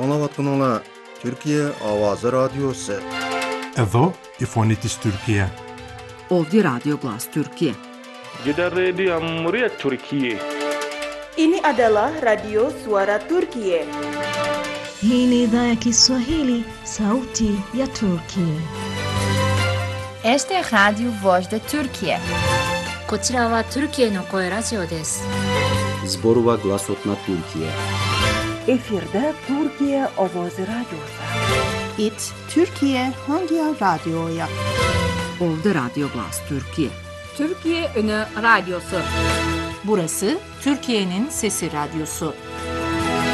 Anlavatqanlar Türkiye Avazı Radyosu. Εδώ η φωνή της Τουρκία. Ovdje Radio Glas Türkiye. Gidan rediyon muryar Türkiye. Ini adalah Radio Suara Turkiye. Hii ni idhaa ya Kiswahili, sauti ya Turkiye. Este es Radio Voz de Turkiye. こちらはトルキエの声ラジオです。 Zborova Glasotna Türkiye. Efirde Türkiye Avazı Radyosu. İt Türkiye Hangi Radyo'ya? Ovdje Radio Glas Türkiye. Türkiye Önü Radyosu. Burası Türkiye'nin Sesi Radyosu.